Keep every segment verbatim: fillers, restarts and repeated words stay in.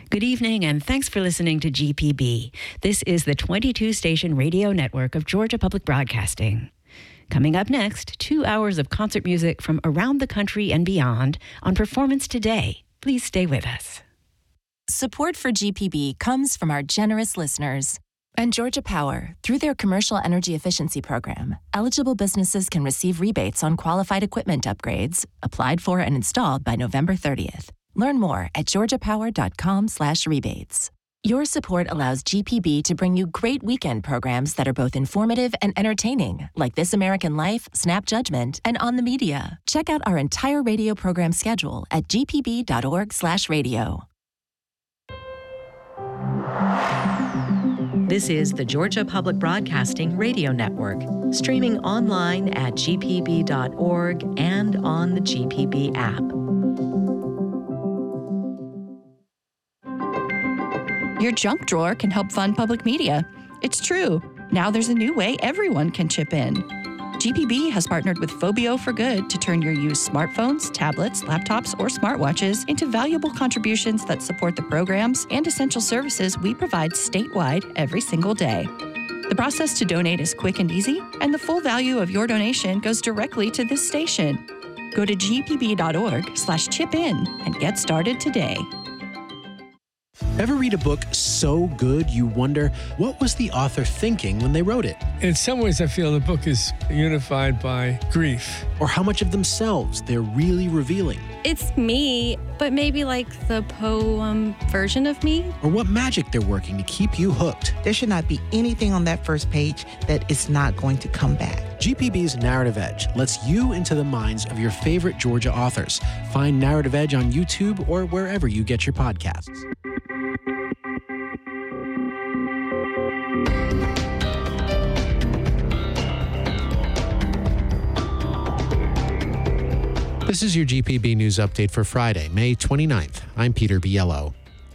Good evening, and thanks for listening to G P B. This is the twenty-two station radio network of Georgia Public Broadcasting. Coming up next, two hours of concert music from around the country and beyond on Performance Today. Please stay with us. Support for G P B comes from our generous listeners. And Georgia Power, through their Commercial Energy Efficiency Program, eligible businesses can receive rebates on qualified equipment upgrades, applied for and installed by November thirtieth. Learn more at georgiapower.com slash rebates. Your support allows G P B to bring you great weekend programs that are both informative and entertaining, like This American Life, Snap Judgment, and On the Media. Check out our entire radio program schedule at gpb.org slash radio. This is the Georgia Public Broadcasting Radio Network, streaming online at g p b dot org and on the G P B app. Your junk drawer can help fund public media. It's true. Now there's a new way everyone can chip in. G P B has partnered with Phobio for Good to turn your used smartphones, tablets, laptops, or smartwatches into valuable contributions that support the programs and essential services we provide statewide every single day. The process to donate is quick and easy, and the full value of your donation goes directly to this station. Go to gpb.org slash chip in and get started today. Ever read a book so good you wonder, what was the author thinking when they wrote it? In some ways, I feel the book is unified by grief. Or how much of themselves they're really revealing? It's me, but maybe like the poem version of me. Or what magic they're working to keep you hooked? There should not be anything on that first page that is not going to come back. G P B's Narrative Edge lets you into the minds of your favorite Georgia authors. Find Narrative Edge on YouTube or wherever you get your podcasts. This is your G P B News Update for Friday, May twenty-ninth. I'm Peter Biello.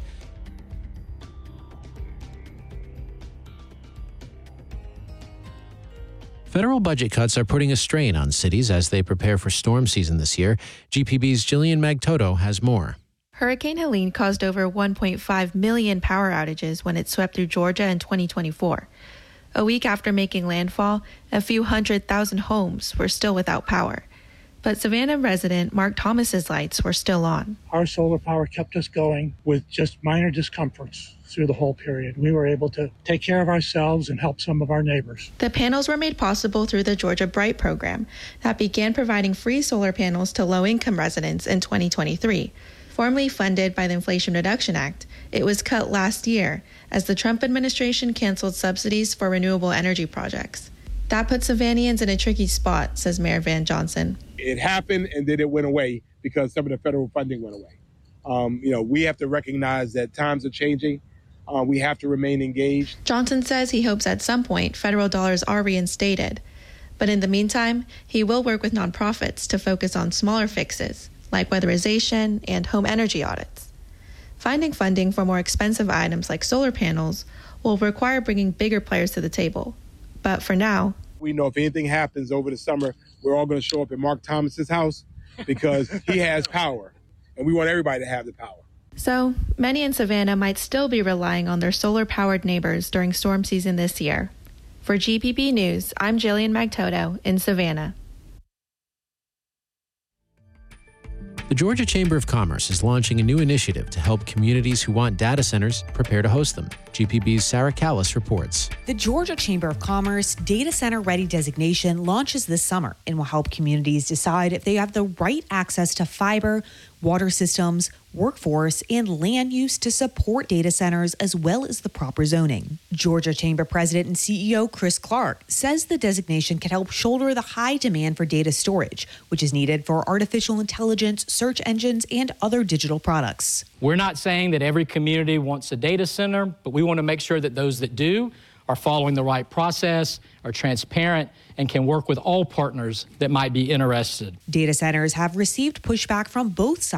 Federal budget cuts are putting a strain on cities as they prepare for storm season this year. G P B's Jillian Magtoto has more. Hurricane Helene caused over one point five million power outages when it swept through Georgia in twenty twenty-four. A week after making landfall, a few hundred thousand homes were still without power. But Savannah resident Mark Thomas's lights were still on. Our solar power kept us going with just minor discomforts through the whole period. We were able to take care of ourselves and help some of our neighbors. The panels were made possible through the Georgia Bright program that began providing free solar panels to low-income residents in twenty twenty-three. Formerly funded by the Inflation Reduction Act, it was cut last year as the Trump administration canceled subsidies for renewable energy projects. That put Savannians in a tricky spot, says Mayor Van Johnson. It happened and then it went away because some of the federal funding went away. Um, you know, we have to recognize that times are changing. Uh, we have to remain engaged. Johnson says he hopes at some point federal dollars are reinstated. But in the meantime, he will work with nonprofits to focus on smaller fixes, like weatherization and home energy audits. Finding funding for more expensive items like solar panels will require bringing bigger players to the table. But for now, we know if anything happens over the summer, we're all going to show up at Mark Thomas's house because he has power, and we want everybody to have the power. So many in Savannah might still be relying on their solar-powered neighbors during storm season this year. For G P B News, I'm Jillian Magtoto in Savannah. The Georgia Chamber of Commerce is launching a new initiative to help communities who want data centers prepare to host them. G P B's Sarah Callis reports. The Georgia Chamber of Commerce Data Center Ready designation launches this summer and will help communities decide if they have the right access to fiber, water systems, workforce, and land use to support data centers as well as the proper zoning. Georgia Chamber President and C E O Chris Clark says the designation can help shoulder the high demand for data storage, which is needed for artificial intelligence, search engines, and other digital products. We're not saying that every community wants a data center, but we want to make sure that those that do are following the right process, are transparent, and can work with all partners that might be interested. Data centers have received pushback from both sides